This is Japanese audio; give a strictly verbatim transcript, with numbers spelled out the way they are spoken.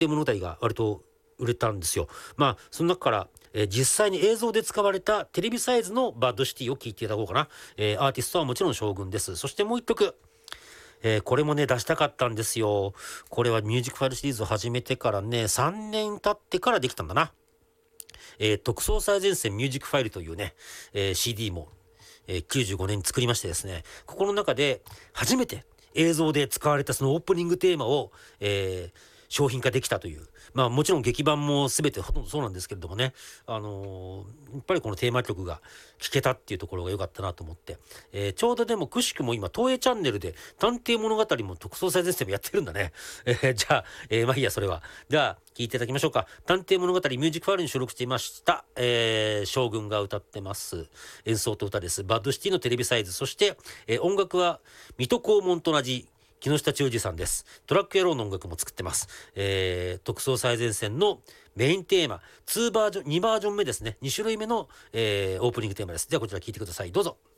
いう物語が割と売れたんですよ。まあその中から、えー実際に映像で使われたテレビサイズのバッドシティを聴いていただこうかな。えーアーティストはもちろん将軍です。そしてもう一曲、えーこれもね出したかったんですよ。これはミュージックファイルシリーズを始めてからねさんねん経ってからできたんだな。えー特捜最前線ミュージックファイルというね、えー シーディー も、えーきゅうじゅうごねんに作りましてですね、ここの中で初めて映像で使われたそのオープニングテーマを、えー商品化できたという。まあもちろん劇版も全てほとんどそうなんですけれどもね、あのーやっぱりこのテーマ曲が聴けたっていうところが良かったなと思って、えーちょうどでもくしくも今東映チャンネルで探偵物語も特捜最前線もやってるんだね。えーじゃあ、えーまあいいやそれは。じゃあ聴いていただきましょうか。探偵物語ミュージックファイルに収録していました、えー将軍が歌ってます。演奏と歌です。バッドシティのテレビサイズ。そして、えー音楽は水戸黄門と同じ木下忠二さんです。トラック野郎の音楽も作ってます。えー、特捜最前線のメインテーマ、にバージョン、にバージョン目ですね。に種類目の、えーオープニングテーマです。ではこちら聴いてください。どうぞ。